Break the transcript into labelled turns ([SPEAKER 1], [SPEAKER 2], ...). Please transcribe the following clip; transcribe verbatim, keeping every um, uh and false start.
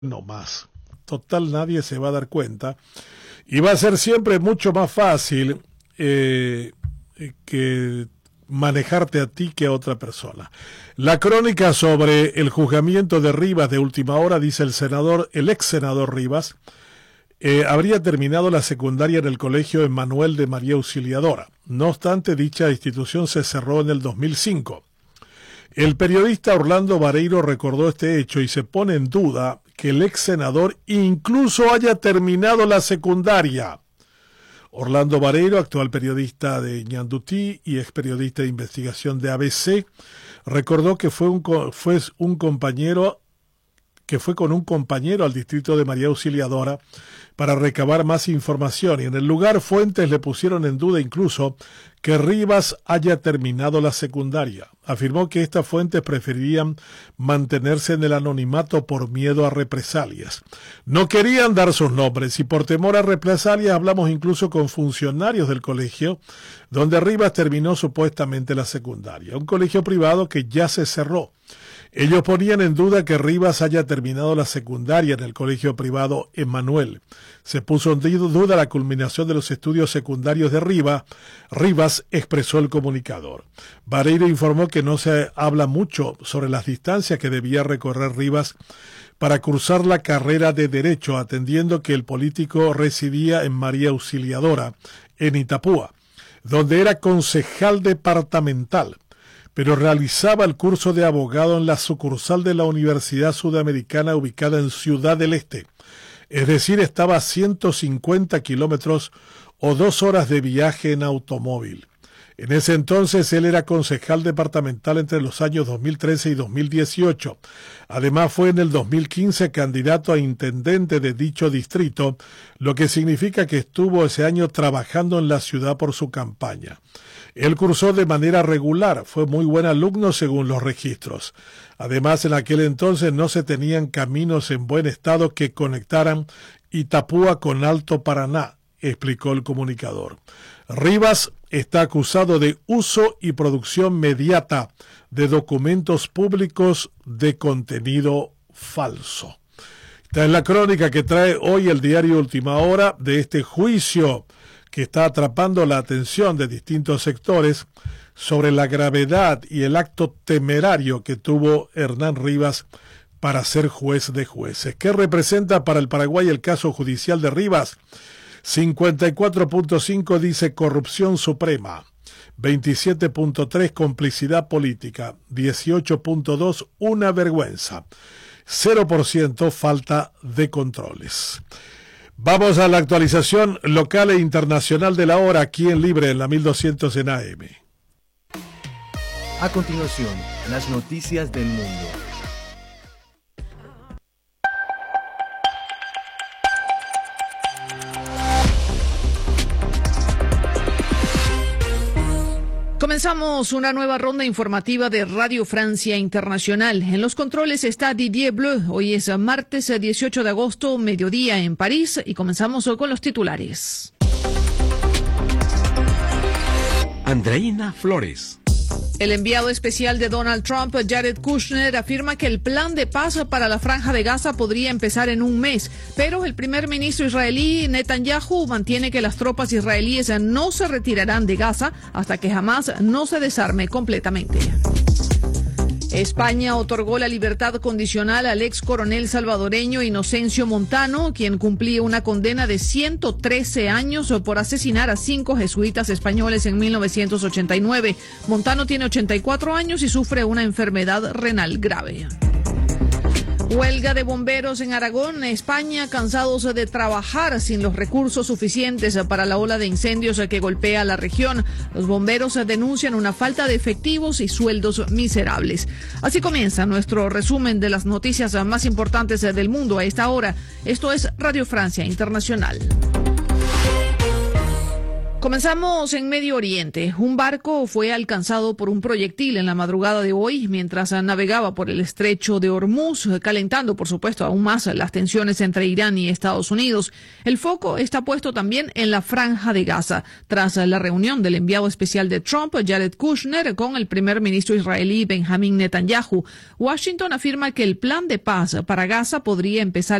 [SPEAKER 1] no más. Total, nadie se va a dar cuenta. Y va a ser siempre mucho más fácil eh, que manejarte a ti que a otra persona. La crónica sobre el juzgamiento de Rivas de última hora, dice el senador, el ex senador Rivas, eh, habría terminado la secundaria en el colegio Emmanuel de María Auxiliadora. No obstante, dicha institución se cerró en el dos mil cinco. El periodista Orlando Vareiro recordó este hecho y se pone en duda que el ex senador incluso haya terminado la secundaria. Orlando Vareiro, actual periodista de Ñandutí y ex periodista de investigación de A B C, recordó que fue un, fue un compañero que fue con un compañero al distrito de María Auxiliadora para recabar más información, y en el lugar fuentes le pusieron en duda incluso que Rivas haya terminado la secundaria. Afirmó que estas fuentes preferirían mantenerse en el anonimato por miedo a represalias. No querían dar sus nombres y por temor a represalias hablamos incluso con funcionarios del colegio donde Rivas terminó supuestamente la secundaria, un colegio privado que ya se cerró. Ellos ponían en duda que Rivas haya terminado la secundaria en el colegio privado Emmanuel. Se puso en duda la culminación de los estudios secundarios de Rivas, Rivas expresó el comunicador. Vareiro informó que no se habla mucho sobre las distancias que debía recorrer Rivas para cursar la carrera de Derecho, atendiendo que el político residía en María Auxiliadora, en Itapúa, donde era concejal departamental, pero realizaba el curso de abogado en la sucursal de la Universidad Sudamericana ubicada en Ciudad del Este. Es decir, estaba a ciento cincuenta kilómetros o dos horas de viaje en automóvil. En ese entonces él era concejal departamental entre los años dos mil trece y dos mil dieciocho. Además fue en el dos mil quince candidato a intendente de dicho distrito, lo que significa que estuvo ese año trabajando en la ciudad por su campaña. Él cursó de manera regular, fue muy buen alumno según los registros. Además, en aquel entonces no se tenían caminos en buen estado que conectaran Itapúa con Alto Paraná, explicó el comunicador. Rivas está acusado de uso y producción mediata de documentos públicos de contenido falso. Esta es la crónica que trae hoy el diario Última Hora de este juicio que está atrapando la atención de distintos sectores sobre la gravedad y el acto temerario que tuvo Hernán Rivas para ser juez de jueces. ¿Qué representa para el Paraguay el caso judicial de Rivas? cincuenta y cuatro punto cinco dice corrupción suprema, veintisiete punto tres complicidad política, dieciocho punto dos una vergüenza, cero por ciento falta de controles. Vamos a la actualización local e internacional de la hora aquí en Libre en la mil doscientos en A M.
[SPEAKER 2] A continuación, las noticias del mundo.
[SPEAKER 3] Comenzamos una nueva ronda informativa de Radio Francia Internacional. En los controles está Didier Bleu. Hoy es martes dieciocho de agosto, mediodía en París, y comenzamos con los titulares.
[SPEAKER 4] Andreina Flores.
[SPEAKER 3] El enviado especial de Donald Trump, Jared Kushner, afirma que el plan de paz para la Franja de Gaza podría empezar en un mes, pero el primer ministro israelí Netanyahu mantiene que las tropas israelíes no se retirarán de Gaza hasta que Hamás no se desarme completamente. España otorgó la libertad condicional al ex coronel salvadoreño Inocencio Montano, quien cumplía una condena de ciento trece años por asesinar a cinco jesuitas españoles en mil novecientos ochenta y nueve. Montano tiene ochenta y cuatro años y sufre una enfermedad renal grave. Huelga de bomberos en Aragón, España, cansados de trabajar sin los recursos suficientes para la ola de incendios que golpea la región. Los bomberos denuncian una falta de efectivos y sueldos miserables. Así comienza nuestro resumen de las noticias más importantes del mundo a esta hora. Esto es Radio Francia Internacional. Comenzamos en Medio Oriente. Un barco fue alcanzado por un proyectil en la madrugada de hoy mientras navegaba por el estrecho de Hormuz, calentando, por supuesto, aún más las tensiones entre Irán y Estados Unidos. El foco está puesto también en la Franja de Gaza, tras la reunión del enviado especial de Trump, Jared Kushner, con el primer ministro israelí Benjamin Netanyahu. Washington afirma que el plan de paz para Gaza podría empezar